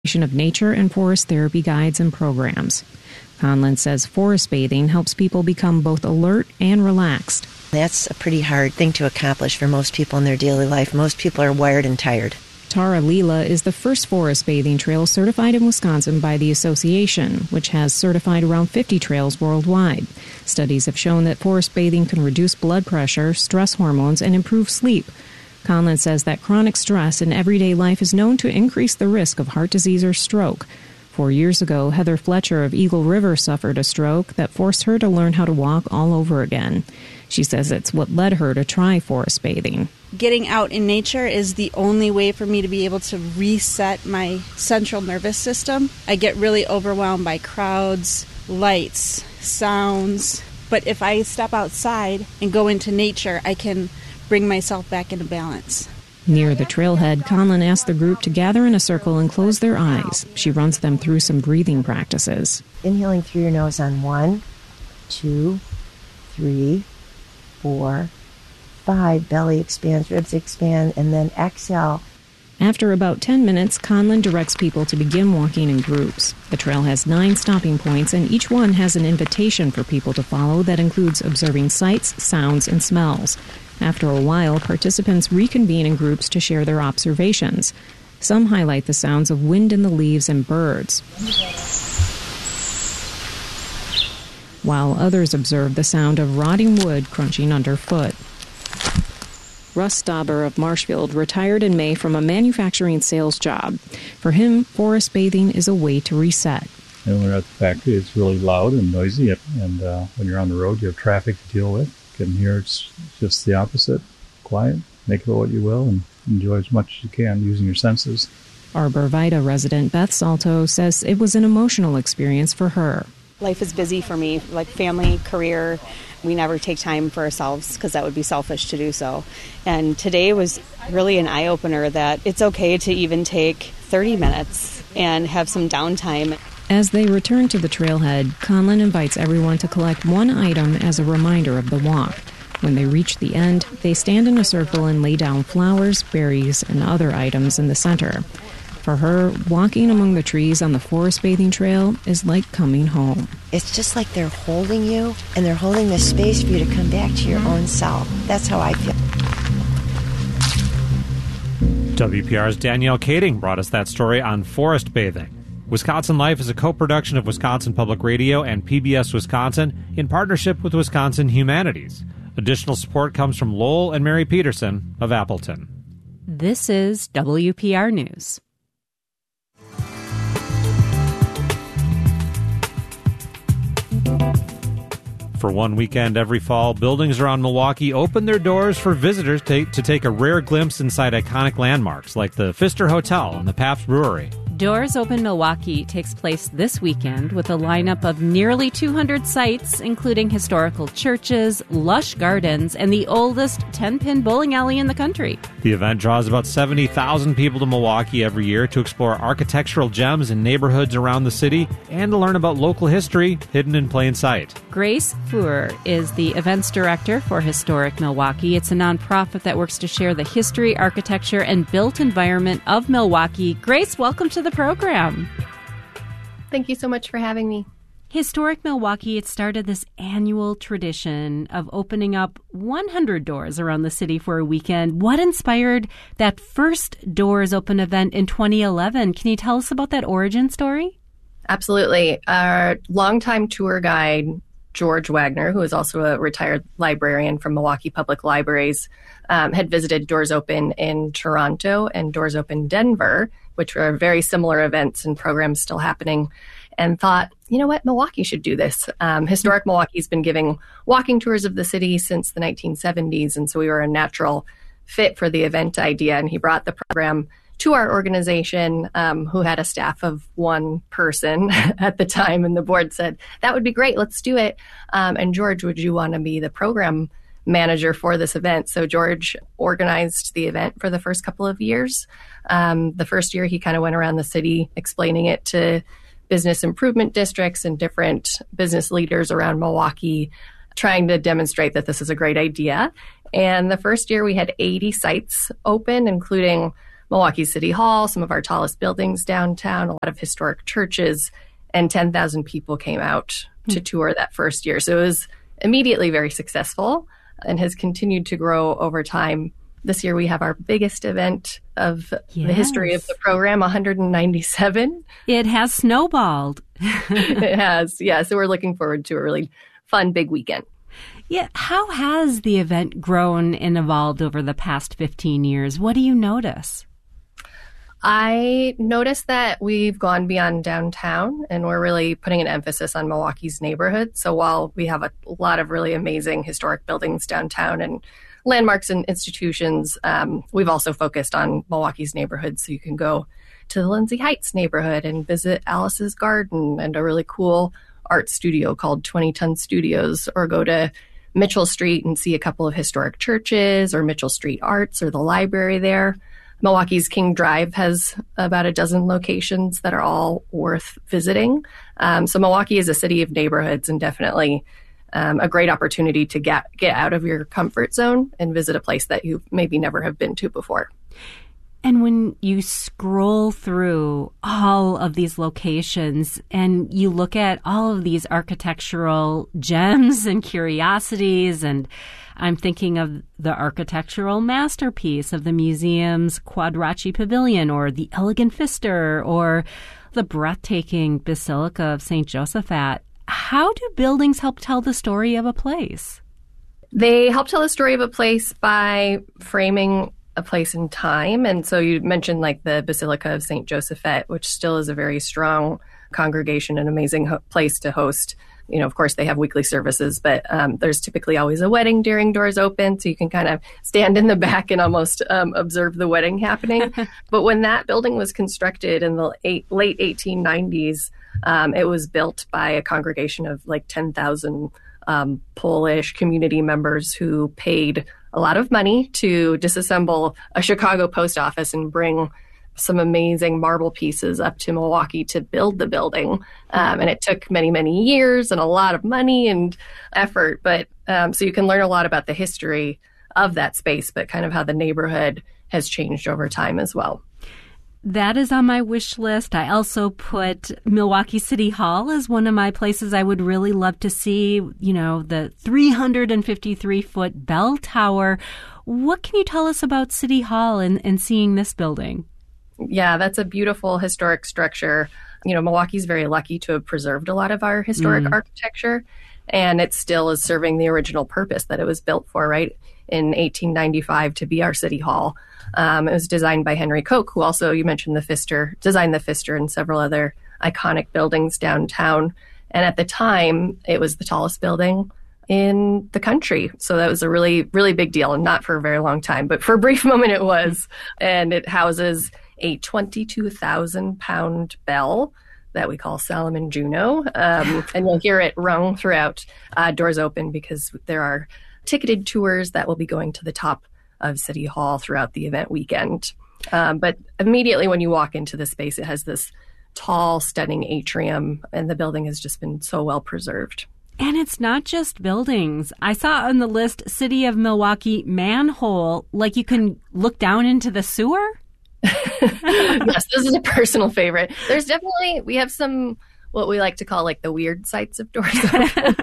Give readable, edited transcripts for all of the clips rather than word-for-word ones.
of nature and forest therapy guides and programs. Conlon says forest bathing helps people become both alert and relaxed. That's a pretty hard thing to accomplish for most people in their daily life. Most people are wired and tired. Tara Lila is the first forest bathing trail certified in Wisconsin by the association, which has certified around 50 trails worldwide. Studies have shown that forest bathing can reduce blood pressure, stress hormones, and improve sleep. Conlon says that chronic stress in everyday life is known to increase the risk of heart disease or stroke. 4 years ago, Heather Fletcher of Eagle River suffered a stroke that forced her to learn how to walk all over again. She says it's what led her to try forest bathing. Getting out in nature is the only way for me to be able to reset my central nervous system. I get really overwhelmed by crowds, lights, sounds. But if I step outside and go into nature, I can bring myself back into balance. Near the trailhead, Conlon asked the group to gather in a circle and close their eyes. She runs them through some breathing practices. Inhaling through your nose on 1, 2, 3, 4, 5. Belly expands, ribs expand, and then exhale. After about 10 minutes, Conlon directs people to begin walking in groups. The trail has 9 stopping points, and each one has an invitation for people to follow that includes observing sights, sounds, and smells. After a while, participants reconvene in groups to share their observations. Some highlight the sounds of wind in the leaves and birds, while others observe the sound of rotting wood crunching underfoot. Russ Stauber of Marshfield retired in May from a manufacturing sales job. For him, forest bathing is a way to reset. And when we're at the factory, it's really loud and noisy, and when you're on the road, you have traffic to deal with. And here it's just the opposite, quiet, make of it what you will, and enjoy as much as you can using your senses. Arbor Vitae resident Beth Salto says it was an emotional experience for her. Life is busy for me, like family, career. We never take time for ourselves because that would be selfish to do so. And today was really an eye-opener that it's okay to even take 30 minutes and have some downtime. As they return to the trailhead, Conlon invites everyone to collect one item as a reminder of the walk. When they reach the end, they stand in a circle and lay down flowers, berries, and other items in the center. For her, walking among the trees on the forest bathing trail is like coming home. It's just like they're holding you, and they're holding the space for you to come back to your own self. That's how I feel. WPR's Danielle Kading brought us that story on forest bathing. Wisconsin Life is a co-production of Wisconsin Public Radio and PBS Wisconsin in partnership with Wisconsin Humanities. Additional support comes from Lowell and Mary Peterson of Appleton. This is WPR News. For one weekend every fall, buildings around Milwaukee open their doors for visitors to take a rare glimpse inside iconic landmarks like the Pfister Hotel and the Pabst Brewery. Doors Open Milwaukee takes place this weekend with a lineup of nearly 200 sites, including historical churches, lush gardens, and the oldest 10-pin bowling alley in the country. The event draws about 70,000 people to Milwaukee every year to explore architectural gems in neighborhoods around the city and to learn about local history hidden in plain sight. Grace Fuhr is the events director for Historic Milwaukee. It's a nonprofit that works to share the history, architecture, and built environment of Milwaukee. Grace, welcome to the program. Thank you so much for having me. Historic Milwaukee, it started this annual tradition of opening up 100 doors around the city for a weekend. What inspired that first Doors Open event in 2011? Can you tell us about that origin story? Absolutely. Our longtime tour guide, George Wagner, who is also a retired librarian from Milwaukee Public Libraries, had visited Doors Open in Toronto and Doors Open Denver, which were very similar events and programs still happening, and thought, you know what, Milwaukee should do this. Historic Milwaukee's been giving walking tours of the city since the 1970s, and so we were a natural fit for the event idea, and he brought the program to our organization, who had a staff of one person at the time, and the board said, that would be great, let's do it. And George, would you want to be the program manager for this event? So George organized the event for the first couple of years. The first year, he kind of went around the city explaining it to business improvement districts and different business leaders around Milwaukee, trying to demonstrate that this is a great idea. And the first year, we had 80 sites open, including Milwaukee City Hall, some of our tallest buildings downtown, a lot of historic churches, and 10,000 people came out to tour that first year. So it was immediately very successful and has continued to grow over time. This year we have our biggest event of the history of the program, 197. It has snowballed. It has, yeah. So we're looking forward to a really fun, big weekend. Yeah. How has the event grown and evolved over the past 15 years? What do you notice? I noticed that we've gone beyond downtown and we're really putting an emphasis on Milwaukee's neighborhood. So while we have a lot of really amazing historic buildings downtown and landmarks and institutions, we've also focused on Milwaukee's neighborhood. So you can go to the Lindsay Heights neighborhood and visit Alice's Garden and a really cool art studio called 20 Ton Studios, or go to Mitchell Street and see a couple of historic churches, or Mitchell Street Arts, or the library there. Milwaukee's King Drive has about a dozen locations that are all worth visiting. So Milwaukee is a city of neighborhoods, and definitely a great opportunity to get out of your comfort zone and visit a place that you maybe never have been to before. And when you scroll through all of these locations and you look at all of these architectural gems and curiosities, and I'm thinking of the architectural masterpiece of the museum's Quadracci Pavilion, or the elegant Pfister, or the breathtaking Basilica of St. Josaphat. How do buildings help tell the story of a place? They help tell the story of a place by framing a place in time. And so you mentioned like the Basilica of St. Josaphat, which still is a very strong congregation, an amazing place to host. You know, of course, they have weekly services, but there's typically always a wedding during doors open. So you can kind of stand in the back and almost observe the wedding happening. But when that building was constructed in the late 1890s, it was built by a congregation of like 10,000 Polish community members who paid a lot of money to disassemble a Chicago post office and bring some amazing marble pieces up to Milwaukee to build the building. And it took many, many years and a lot of money and effort. But so you can learn a lot about the history of that space, but kind of how the neighborhood has changed over time as well. That is on my wish list. I also put Milwaukee City Hall as one of my places I would really love to see. You know, the 353-foot bell tower. What can you tell us about City Hall and seeing this building? Yeah, that's a beautiful historic structure. You know, Milwaukee's very lucky to have preserved a lot of our historic architecture, and it still is serving the original purpose that it was built for, right? In 1895 to be our City Hall. It was designed by Henry Koch, who also, you mentioned the Pfister, designed the Pfister and several other iconic buildings downtown. And at the time, it was the tallest building in the country. So that was a really, really big deal, and not for a very long time, but for a brief moment it was. And it houses a 22,000-pound bell that we call Solomon Juno. And you'll hear it rung throughout doors open, because there are ticketed tours that will be going to the top of City Hall throughout the event weekend. But immediately when you walk into the space, it has this tall, stunning atrium, and the building has just been so well preserved. And it's not just buildings. I saw on the list City of Milwaukee manhole, like you can look down into the sewer. Yes, this is a personal favorite. There's definitely, we have some, what we like to call like the weird sites of doors open.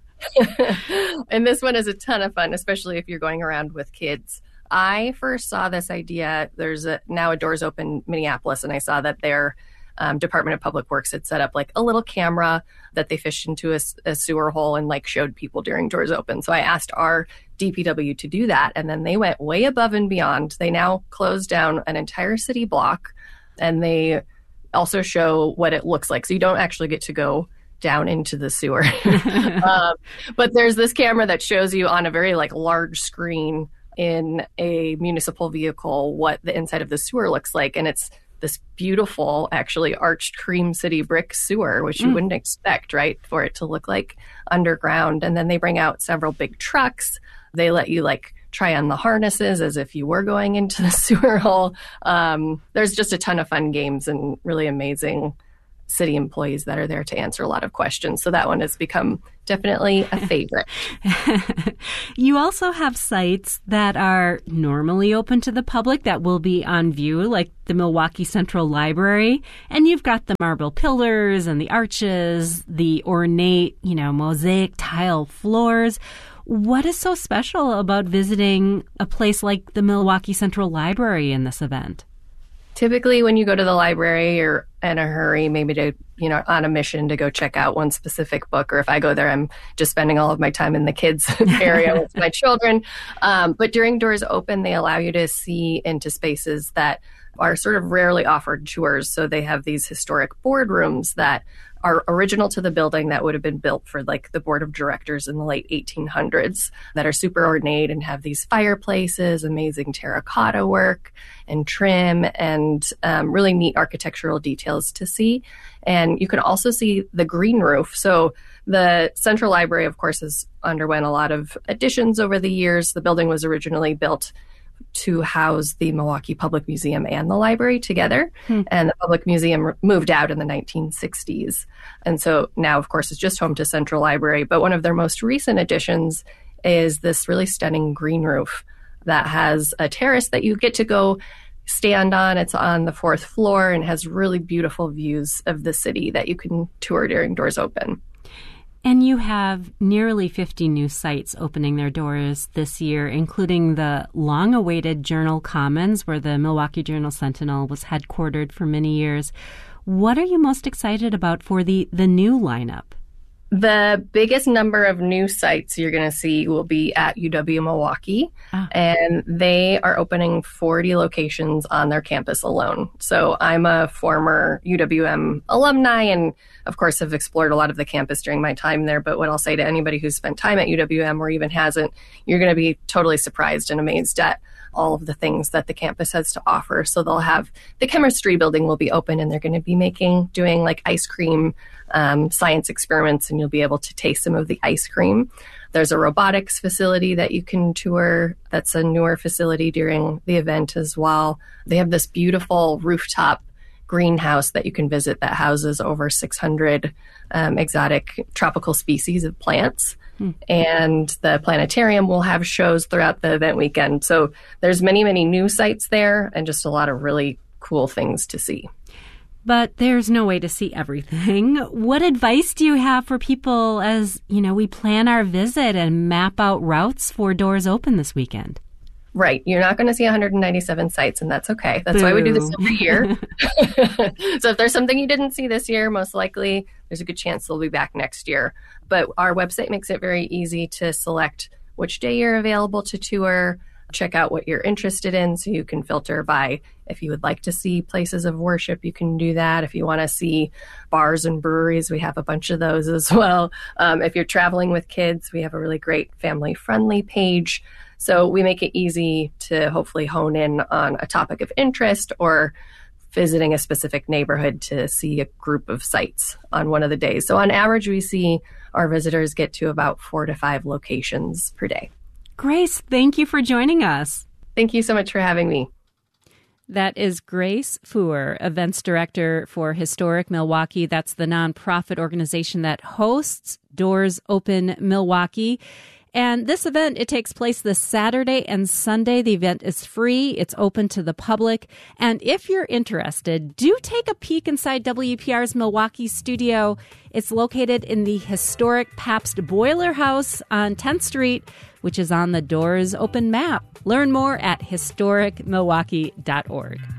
And this one is a ton of fun, especially if you're going around with kids. I first saw this idea, there's now a Doors Open Minneapolis, and I saw that their Department of Public Works had set up like a little camera that they fished into a sewer hole and like showed people during Doors Open. So I asked our DPW to do that, and then they went way above and beyond. They now closed down an entire city block, and they also show what it looks like. So you don't actually get to go down into the sewer. But there's this camera that shows you on a very like large screen in a municipal vehicle what the inside of the sewer looks like. And it's this beautiful, actually arched Cream City brick sewer, which you wouldn't expect, right, for it to look like underground. And then they bring out several big trucks. They let you like try on the harnesses as if you were going into the sewer hole. There's just a ton of fun games and really amazing city employees that are there to answer a lot of questions. So that one has become definitely a favorite. You also have sites that are normally open to the public that will be on view, like the Milwaukee Central Library. And you've got the marble pillars and the arches, the ornate, mosaic tile floors. What is so special about visiting a place like the Milwaukee Central Library in this event? Typically, when you go to the library, you're in a hurry, maybe to, on a mission to go check out one specific book. Or if I go there, I'm just spending all of my time in the kids area with my children. But during Doors Open, they allow you to see into spaces that are sort of rarely offered tours. So they have these historic boardrooms that are original to the building that would have been built for like the board of directors in the late 1800s that are super ornate and have these fireplaces, amazing terracotta work and trim and really neat architectural details to see. And you can also see the green roof. So the Central Library, of course, has underwent a lot of additions over the years. The building was originally built to house the Milwaukee Public Museum and the library together. And the Public Museum moved out in the 1960s. And so now, of course, it's just home to Central Library. But one of their most recent additions is this really stunning green roof that has a terrace that you get to go stand on. It's on the 4th floor and has really beautiful views of the city that you can tour during Doors Open. And you have nearly 50 new sites opening their doors this year, including the long-awaited Journal Commons, where the Milwaukee Journal-Sentinel was headquartered for many years. What are you most excited about for the new lineup? The biggest number of new sites you're going to see will be at UW Milwaukee, and they are opening 40 locations on their campus alone. So I'm a former UWM alumni and, of course, have explored a lot of the campus during my time there. But what I'll say to anybody who's spent time at UWM or even hasn't, you're going to be totally surprised and amazed at all of the things that the campus has to offer. So they'll have the chemistry building will be open, and they're going to be doing like ice cream science experiments, and you'll be able to taste some of the ice cream. There's a robotics facility that you can tour. That's a newer facility during the event as well. They have this beautiful rooftop greenhouse that you can visit that houses over 600 exotic tropical species of plants. And the planetarium will have shows throughout the event weekend. So there's many, many new sites there and just a lot of really cool things to see. But there's no way to see everything. What advice do you have for people as, we plan our visit and map out routes for Doors Open this weekend? Right. You're not going to see 197 sites, and that's okay. That's why we do this every year. So if there's something you didn't see this year, most likely there's a good chance they'll be back next year. But our website makes it very easy to select which day you're available to tour, check out what you're interested in, so you can filter by if you would like to see places of worship, you can do that. If you want to see bars and breweries, we have a bunch of those as well. If you're traveling with kids, we have a really great family-friendly page. So we make it easy to hopefully hone in on a topic of interest or visiting a specific neighborhood to see a group of sites on one of the days. So on average, we see our visitors get to about 4 to 5 locations per day. Grace, thank you for joining us. Thank you so much for having me. That is Grace Fuhr, Events Director for Historic Milwaukee. That's the nonprofit organization that hosts Doors Open Milwaukee. And this event, it takes place this Saturday and Sunday. The event is free. It's open to the public. And if you're interested, do take a peek inside WPR's Milwaukee studio. It's located in the historic Pabst Boiler House on 10th Street, which is on the Doors Open map. Learn more at historicmilwaukee.org.